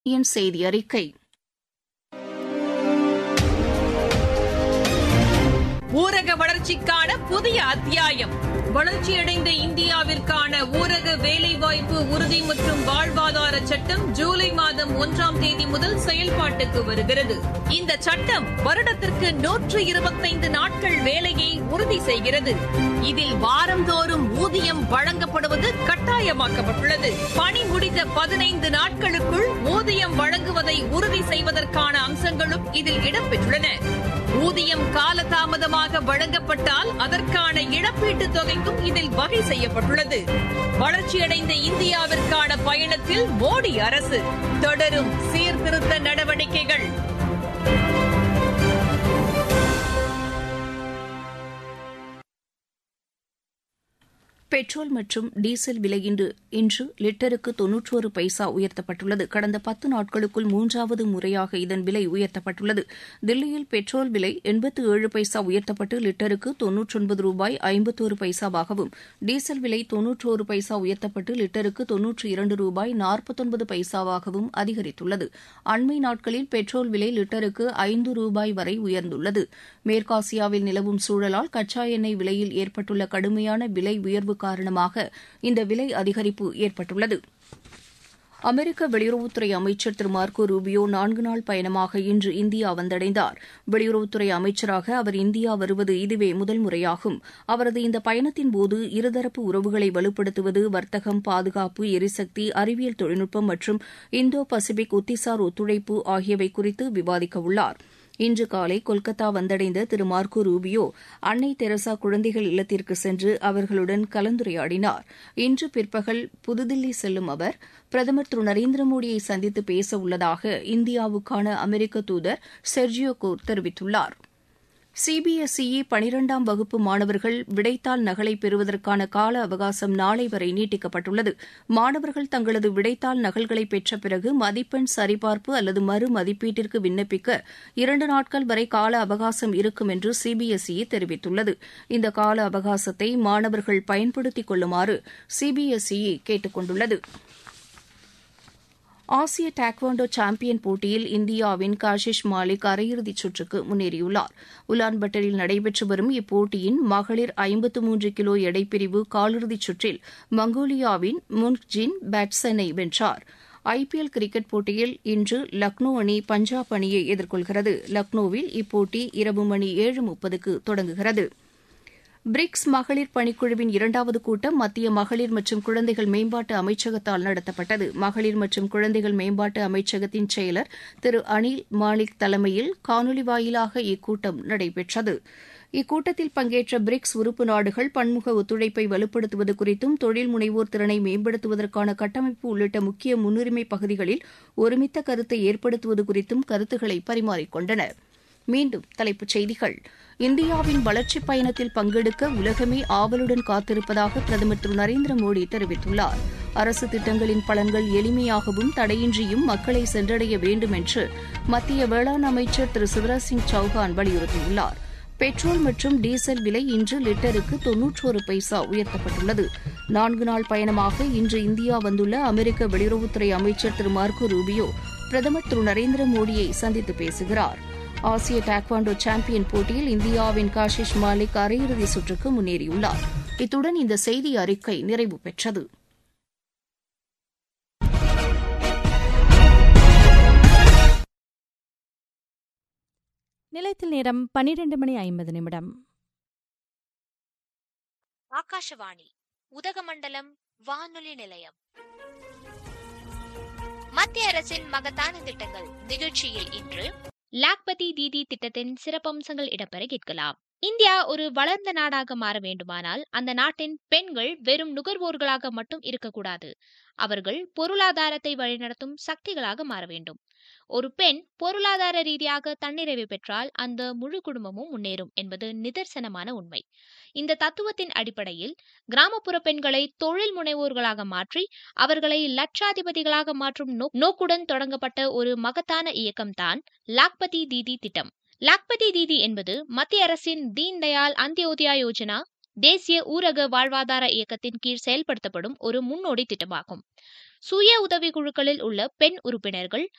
செய்தி அறிக்கை. ஊரக வளர்ச்சிக்கான புதிய அத்தியாயம். வளர்ச்சியடைந்த இந்தியாவிற்கான ஊரக வேலைவாய்ப்பு உறுதி மற்றும் வாழ்வாதார சட்டம் ஜூலை மாதம் 1ஆம் தேதி முதல் செயல்பாட்டுக்கு வருகிறது. இந்த சட்டம் வருடத்திற்கு 125 நாட்கள் வேலையை உறுதி செய்கிறது. இதில் வாரந்தோறும் ஊதியம் வழங்கப்படுவது கட்டாயமாக்கப்பட்டுள்ளது. பணி முடிந்த 15 நாட்களுக்குள் ஊதியம் வழங்குவதை உறுதி செய்வதற்கான அம்சங்களும் இதில் இடம்பெற்றுள்ளன. ஊதியம் காலதாமதமாக வழங்கப்பட்டால் அதற்கான இழப்பீட்டுத் தொகைக்கும் இதில் வகை செய்யப்பட்டுள்ளது. வளர்ச்சியடைந்த இந்தியாவிற்கான பயணத்தில் மோடி அரசு தொடரும் சீர்திருத்த நடவடிக்கைகள். பெட்ரோல் மற்றும் டீசல் விலை இன்று லிட்டருக்கு 91 பைசா உயர்த்தப்பட்டுள்ளது. கடந்த 10 நாட்களுக்குள் 3வது முறையாக இதன் விலை உயர்த்தப்பட்டுள்ளது. தில்லியில் பெட்ரோல் விலை 87 பைசா உயர்த்தப்பட்டு லிட்டருக்கு 99 ரூபாய் 51 பைசாவாகவும், டீசல் விலை 91 பைசா உயர்த்தப்பட்டு லிட்டருக்கு 92 ரூபாய் 49 பைசாவாகவும் அதிகரித்துள்ளது. அண்மை நாட்களில் பெட்ரோல் விலை லிட்டருக்கு 5 ரூபாய் வரை உயர்ந்துள்ளது. மேற்காசியாவில் நிலவும் சூழலால் கச்சா எண்ணெய் விலையில் ஏற்பட்டுள்ள கடுமையான விலை உயர்வு காரணமாக இந்த விலை அதிகரிப்பு ஏற்பட்டுள்ளது. அமெரிக்க வெளியுறவுத்துறை அமைச்சர் திரு மார்க்கோ ரூபியோ 4 நாள் பயணமாக இன்று இந்தியா வந்தடைந்தார். வெளியுறவுத்துறை அமைச்சராக அவர் இந்தியா வருவது இதுவே முதல் முறையாகும். அவரது இந்த பயணத்தின்போது இருதரப்பு உறவுகளை வலுப்படுத்துவது, வர்த்தகம், பாதுகாப்பு, எரிசக்தி, அறிவியல் தொழில்நுட்பம் மற்றும் இந்தோ பசிபிக் ஒத்திசார் ஒத்துழைப்பு ஆகியவை குறித்து விவாதிக்கவுள்ளார். இன்று காலை கொல்கத்தா வந்தடைந்த திரு மார்க்கோ ரூபியோ அன்னை தெரசா குழந்தைகள் இல்லத்திற்கு சென்று அவர்களுடன் கலந்துரையாடினார். இன்று பிற்பகல் புதுதில்லி செல்லும் அவர் பிரதமர் திரு நரேந்திர மோடியை சந்தித்து பேச உள்ளதாக இந்தியாவுக்கான அமெரிக்க தூதர் செர்ஜியோ கோர் தெரிவித்துள்ளார். சிபிஎஸ்இ 12ஆம் வகுப்பு மாணவர்கள் விடைத்தாள் நகலை பெறுவதற்கான கால அவகாசம் நாளை வரை நீட்டிக்கப்பட்டுள்ளது. மாணவர்கள் தங்களது விடைத்தாள் நகல்களை பெற்ற பிறகு மதிப்பெண் சரிபார்ப்பு அல்லது மறு மதிப்பீட்டிற்கு விண்ணப்பிக்க 2 நாட்கள் வரை கால அவகாசம் இருக்கும் என்று சிபிஎஸ்இ தெரிவித்துள்ளது. இந்த கால அவகாசத்தை மாணவர்கள் பயன்படுத்திக் கொள்ளுமாறு சிபிஎஸ்இ கேட்டுக் கொண்டுள்ளது. ஆசிய டாக்வாண்டோ சாம்பியன் போட்டியில் இந்தியாவின் காஷிஷ் மாலிக் அரையிறுதிச் சுற்றுக்கு முன்னேறியுள்ளார். உலான்பட்டரில் நடைபெற்று வரும் இப்போட்டியின் மகளிர் 53 கிலோ எடைப்பிரிவு காலிறுதிச் சுற்றில் மங்கோலியாவின் முன்ஜின் பேட்சனை வென்றார். ஐபிஎல் கிரிக்கெட் போட்டியில் இன்று லக்னோ அணி பஞ்சாப் அணியை எதிர்கொள்கிறது. லக்னோவில் இப்போட்டி இரவு மணி 7:30க்கு தொடங்குகிறது. பிரிக்ஸ் மகளிர் பணிக்குழுவின் 2வது கூட்டம் மத்திய மகளிர் மற்றும் குழந்தைகள் மேம்பாட்டு அமைச்சகத்தால் நடத்தப்பட்டது. மகளிர் மற்றும் குழந்தைகள் மேம்பாட்டு அமைச்சகத்தின் செயலர் திரு அனில் மாலிக் தலைமையில் காணொலி வாயிலாக இக்கூட்டம் நடைபெற்றது. இக்கூட்டத்தில் பங்கேற்ற பிரிக்ஸ் உறுப்பு நாடுகள் பன்முக ஒத்துழைப்பை வலுப்படுத்துவது குறித்தும், தொழில் முனைவோர் திறனை மேம்படுத்துவதற்கான கட்டமைப்பு உள்ளிட்ட முக்கிய முன்னுரிமை பகுதிகளில் ஒருமித்த கருத்தை ஏற்படுத்துவது குறித்தும் கருத்துக்களை பரிமாறிக் கொண்டன. மீண்டும் தலைப்புச் செய்திகள். இந்தியாவின் வளர்ச்சிப் பயணத்தில் பங்கெடுக்க உலகமே ஆவலுடன் காத்திருப்பதாக பிரதமர் திரு நரேந்திர மோடி தெரிவித்துள்ளார். அரசு திட்டங்களின் பலன்கள் எளிமையாகவும் தடையின்றியும் மக்களை சென்றடைய வேண்டும் என்று மத்திய வேளாண் அமைச்சர் திரு சிவராஜ் சிங் சௌஹான் வலியுறுத்தியுள்ளார். பெட்ரோல் மற்றும் டீசல் விலை இன்று லிட்டருக்கு 91 பைசா உயர்த்தப்பட்டுள்ளது. 4 நாள் பயணமாக இன்று இந்தியா வந்துள்ள அமெரிக்க வெளியுறவுத்துறை அமைச்சர் திரு மார்க்கோ ரூபியோ பிரதமர் திரு நரேந்திர மோடியை சந்தித்து பேசுகிறார். ஆசிய டாக்வாண்டோ சாம்பியன் போட்டியில் இந்தியாவின் காஷிஷ் மாலிக் அரையிறுதி சுற்றுக்கு முன்னேறியுள்ளார். இத்துடன் இந்த செய்தி அறிக்கை நிறைவு பெற்றது. நிலையத்தில் நேரம் 12:50. ஆகாஷவாணி உதகமண்டலம் வானொலி நிலையம். மத்திய அரசின் மகத்தான திட்டங்கள் நிகழ்ச்சியில் இன்று லாக்பதி தீதி திட்டத்தின் சிறப்பம்சங்கள் இடம்பெற கேட்கலாம். இந்தியா ஒரு வளர்ந்த நாடாக மாற வேண்டுமானால் அந்த நாட்டின் பெண்கள் வெறும் நுகர்வோர்களாக மட்டும் இருக்கக்கூடாது. அவர்கள் பொருளாதாரத்தை வழிநடத்தும் சக்திகளாக மாற வேண்டும். ஒரு பெண் பொருளாதார ரீதியாக தன்னிறைவு பெற்றால் அந்த முழு குடும்பமும் முன்னேறும் என்பது நிதர்சனமான உண்மை. இந்த தத்துவத்தின் அடிப்படையில் கிராமப்புற பெண்களை தொழில் முனைவோர்களாக மாற்றி அவர்களை லட்சாதிபதிகளாக மாற்றும் நோக்குடன் தொடங்கப்பட்ட ஒரு மகத்தான இயக்கம்தான் லாக்பதி தீதி திட்டம். லாக்பதி தீதி என்பது மத்திய அரசின் தீன் தயாள் அந்தியோதயா யோஜனா தேசிய ஊரக வாழ்வாதார இயக்கத்தின் கீழ் செயல்படுத்தப்படும் ஒரு முன்னோடி திட்டமாகும். சுய உதவி குழுக்களில் உள்ள பெண் உறுப்பினர்கள்